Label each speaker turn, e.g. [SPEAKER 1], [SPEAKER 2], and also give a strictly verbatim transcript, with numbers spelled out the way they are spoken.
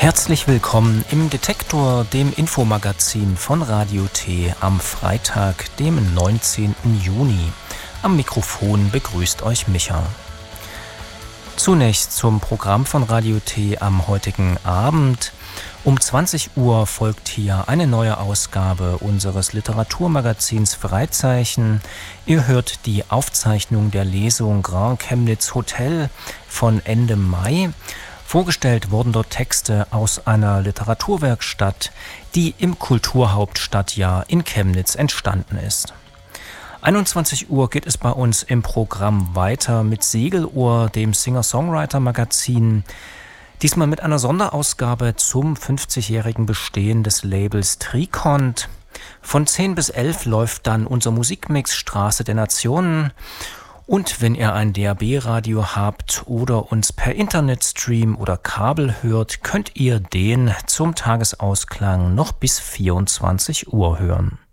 [SPEAKER 1] Herzlich willkommen im Detektor, dem Infomagazin von Radio T am Freitag, dem neunzehnten Juni. Am Mikrofon begrüßt euch Micha. Zunächst zum Programm von Radio T am heutigen Abend. Um zwanzig Uhr folgt hier eine neue Ausgabe unseres Literaturmagazins Freizeichen. Ihr hört die Aufzeichnung der Lesung Grand Chemnitz Hotel von Ende Mai. Vorgestellt wurden dort Texte aus einer Literaturwerkstatt, die im Kulturhauptstadtjahr in Chemnitz entstanden ist. einundzwanzig Uhr geht es bei uns im Programm weiter mit Segelohr, dem Singer-Songwriter-Magazin. Diesmal mit einer Sonderausgabe zum fünfzigjährigen Bestehen des Labels Trikont. Von zehn bis elf läuft dann unser Musikmix Straße der Nationen. Und wenn ihr ein D A B-Radio habt oder uns per Internetstream oder Kabel hört, könnt ihr den zum Tagesausklang noch bis vierundzwanzig Uhr hören.